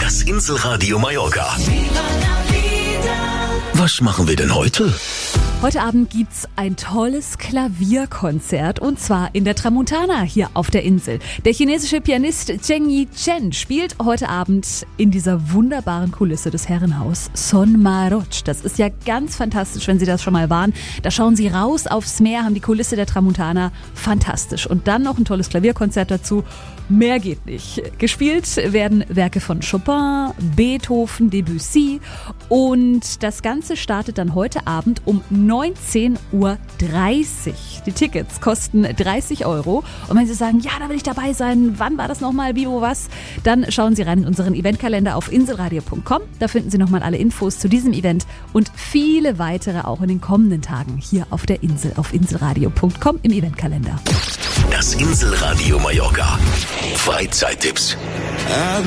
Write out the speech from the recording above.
Das Inselradio Mallorca. Was machen wir denn heute? Heute Abend gibt's ein tolles Klavierkonzert und zwar in der Tramontana hier auf der Insel. Der chinesische Pianist Cheng Yi-chen spielt heute Abend in dieser wunderbaren Kulisse des Herrenhaus Son Maroc. Das ist ja ganz fantastisch, wenn Sie das schon mal waren. Da schauen Sie raus aufs Meer, haben die Kulisse der Tramontana. Fantastisch. Und dann noch ein tolles Klavierkonzert dazu. Mehr geht nicht. Gespielt werden Werke von Chopin, Beethoven, Debussy und das Ganze startet dann heute Abend um 19:30 Uhr. Die Tickets kosten 30 €. Und wenn Sie sagen, ja, da will ich dabei sein, wann war das nochmal, wie, wo, was, dann schauen Sie rein in unseren Eventkalender auf inselradio.com. Da finden Sie nochmal alle Infos zu diesem Event und viele weitere auch in den kommenden Tagen hier auf der Insel auf inselradio.com im Eventkalender. Das Inselradio Mallorca. Freizeittipps.